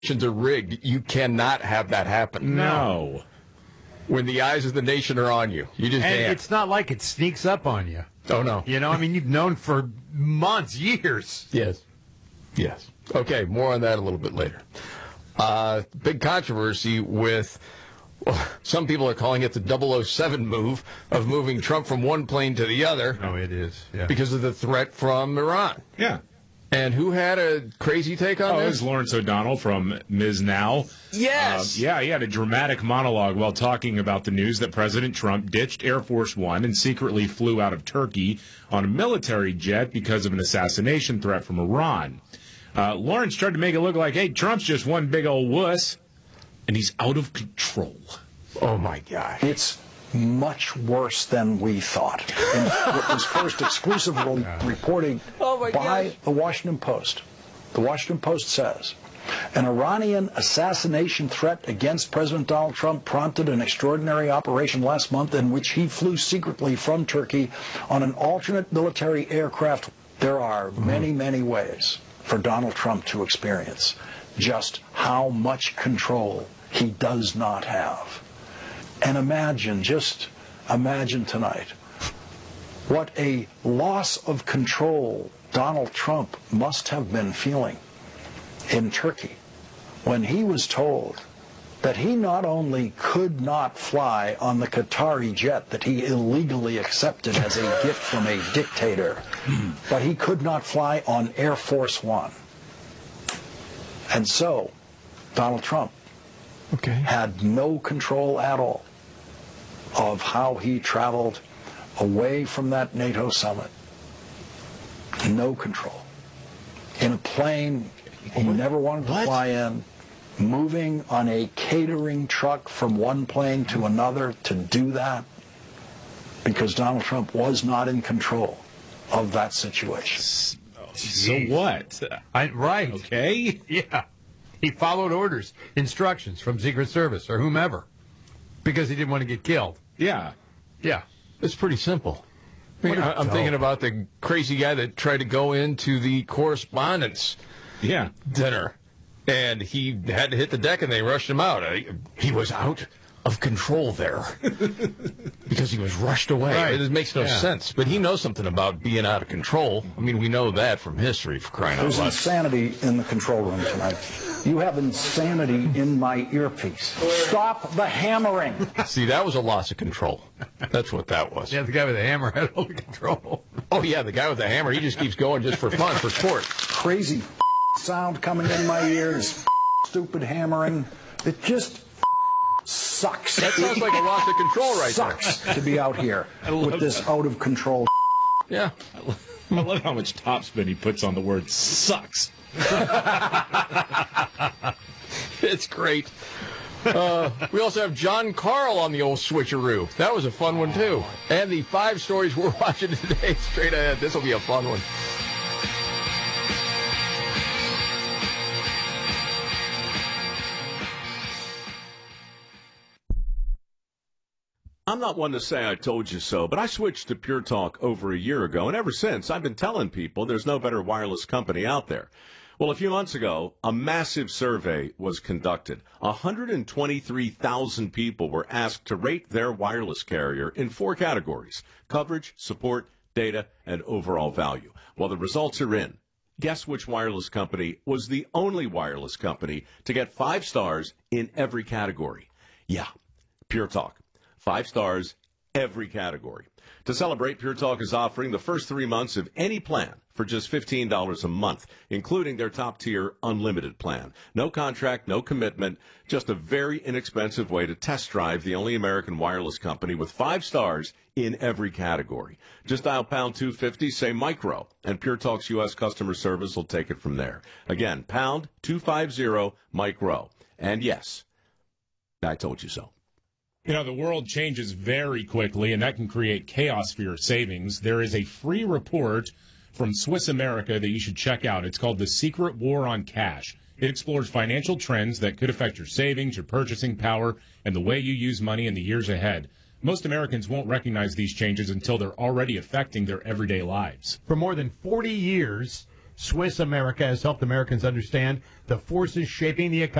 are rigged. You cannot have that happen. No. When the eyes of the nation are on you, you just And can't. it's not like it sneaks up on you. Oh, no. You know, I mean, you've known for months, years. Yes. Yes. Okay, more on that a little bit later. Big controversy with, well, some people are calling it the 007 move of moving Trump from one plane to the other. Oh, it is. Yeah. Because of the threat from Iran. Yeah. And who had a crazy take on It this? was Lawrence O'Donnell from Ms. Now. Yes. He had a dramatic monologue while talking about the news that President Trump ditched Air Force One and secretly flew out of Turkey on a military jet because of an assassination threat from Iran. Lawrence tried to make it look like, hey, Trump's just one big old wuss, and he's out of control. Oh, my gosh. It's much worse than we thought. And it was first exclusive reporting by the Washington Post. The Washington Post says, an Iranian assassination threat against President Donald Trump prompted an extraordinary operation last month in which he flew secretly from Turkey on an alternate military aircraft. There are many, many ways for Donald Trump to experience just how much control he does not have. And just imagine tonight what a loss of control Donald Trump must have been feeling in Turkey when he was told that he not only could not fly on the Qatari jet that he illegally accepted as a gift from a dictator, but he could not fly on Air Force One. And so, Donald Trump had no control at all of how he traveled away from that NATO summit. No control. In a plane he never wanted to fly in, moving on a catering truck from one plane to another to do that, because Donald Trump was not in control of that situation. So what? Right. Okay. Yeah. He followed orders, instructions from Secret Service or whomever because he didn't want to get killed. Yeah. Yeah. It's pretty simple. I'm thinking about the crazy guy that tried to go into the correspondence dinner, and he had to hit the deck, and they rushed him out. He was out of control there because he was rushed away. Right. It makes no sense. But he knows something about being out of control. I mean, we know that from history, for crying out loud. There's insanity in the control room tonight. You have insanity in my earpiece. Stop the hammering. See, that was a loss of control. That's what that was. Yeah, the guy with the hammer had all the control. Oh, yeah, the guy with the hammer, he just keeps going just for fun, for sport. Crazy sound coming in my ears. Stupid hammering. It just sucks. That sounds like a loss of control right there. Sucks to be out here with this out of control. Yeah. I love how much topspin he puts on the word sucks. It's great. We also have John Carl on the old switcheroo. That was a fun one, too. And the 5 stories we're watching today, straight ahead. This will be a fun one. I'm not one to say I told you so, but I switched to Pure Talk over a year ago, and ever since, I've been telling people there's no better wireless company out there. Well, a few months ago, a massive survey was conducted. 123,000 people were asked to rate their wireless carrier in 4 categories: coverage, support, data, and overall value. Well, the results are in. Guess which wireless company was the only wireless company to get 5 stars in every category? Yeah, Pure Talk. 5 stars, every category. To celebrate, Pure Talk is offering the first 3 months of any plan for just $15 a month, including their top-tier unlimited plan. No contract, no commitment, just a very inexpensive way to test drive the only American wireless company with 5 stars in every category. Just dial pound 250, say micro, and Pure Talk's U.S. customer service will take it from there. Again, pound 250 micro. And yes, I told you so. You know, the world changes very quickly, and that can create chaos for your savings. There is a free report from Swiss America that you should check out. It's called The Secret War on Cash. It explores financial trends that could affect your savings, your purchasing power, and the way you use money in the years ahead. Most Americans won't recognize these changes until they're already affecting their everyday lives. For more than 40 years, Swiss America has helped Americans understand the forces shaping the economy.